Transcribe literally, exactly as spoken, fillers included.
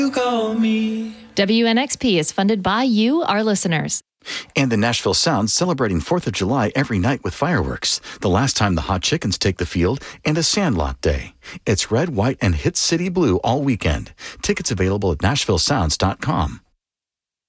You call me. W N X P is funded by you, our listeners. And the Nashville Sound celebrating fourth of July every night with fireworks. The last time the Hot Chickens take the field and a Sandlot Day. It's red, white, and Hit City Blue all weekend. Tickets available at nashville sounds dot com.